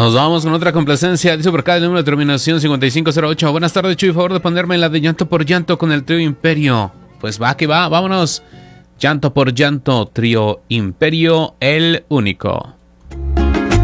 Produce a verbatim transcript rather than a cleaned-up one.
Nos vamos con otra complacencia. Dice por acá el número de terminación cincuenta y cinco cero ocho. Buenas tardes, Chuy. Favor de ponerme la de Llanto por Llanto con el trío Imperio. Pues va que va, vámonos. Llanto por Llanto, trío Imperio, el único.